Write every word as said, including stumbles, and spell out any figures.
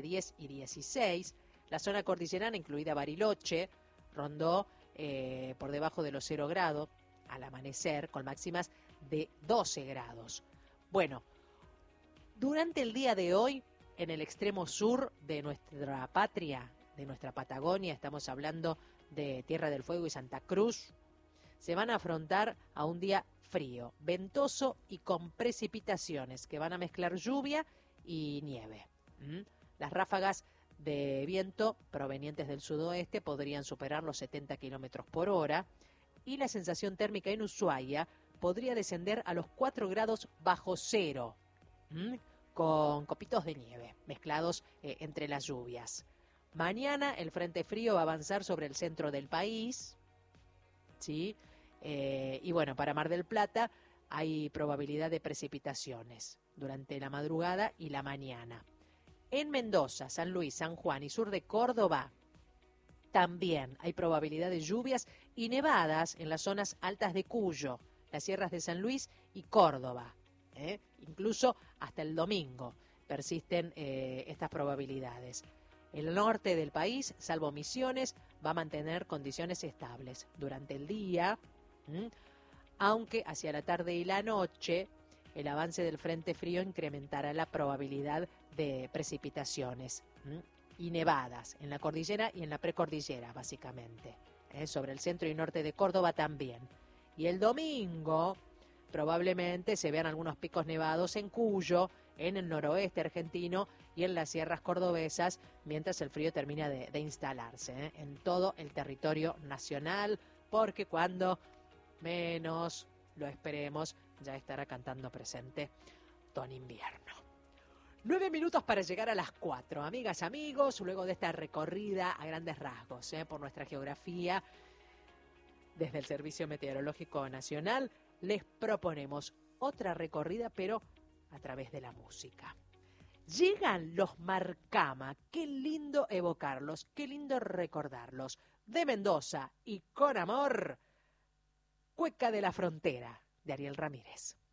diez y dieciséis. La zona cordillerana, incluida Bariloche, rondó eh, por debajo de los cero grados al amanecer, con máximas de doce grados. Bueno, durante el día de hoy, en el extremo sur de nuestra patria, de nuestra Patagonia, estamos hablando de Tierra del Fuego y Santa Cruz, se van a afrontar a un día frío, ventoso y con precipitaciones que van a mezclar lluvia y nieve. ¿Mm? Las ráfagas de viento provenientes del sudoeste podrían superar los setenta kilómetros por hora y la sensación térmica en Ushuaia podría descender a los cuatro grados bajo cero, ¿Mm? con copitos de nieve mezclados eh, entre las lluvias. Mañana el frente frío va a avanzar sobre el centro del país, ¿sí? Eh, y bueno, para Mar del Plata hay probabilidad de precipitaciones durante la madrugada y la mañana. En Mendoza, San Luis, San Juan y sur de Córdoba también hay probabilidad de lluvias y nevadas en las zonas altas de Cuyo, las sierras de San Luis y Córdoba. ¿eh? Incluso hasta el domingo persisten eh, estas probabilidades. El norte del país, salvo Misiones, va a mantener condiciones estables durante el día, ¿m? aunque hacia la tarde y la noche el avance del frente frío incrementará la probabilidad de precipitaciones ¿m? y nevadas en la cordillera y en la precordillera, básicamente. ¿eh? Sobre el centro y norte de Córdoba también. Y el domingo probablemente se vean algunos picos nevados en Cuyo, en el noroeste argentino y en las sierras cordobesas, mientras el frío termina de, de instalarse ¿eh? en todo el territorio nacional, porque cuando menos lo esperemos, ya estará cantando presente Don Invierno. Nueve minutos para llegar a las cuatro, amigas, amigos, luego de esta recorrida a grandes rasgos ¿eh? por nuestra geografía, desde el Servicio Meteorológico Nacional, les proponemos otra recorrida, pero a través de la música. Llegan los Marcama, qué lindo evocarlos, qué lindo recordarlos. De Mendoza y con amor, Cueca de la Frontera, de Ariel Ramírez.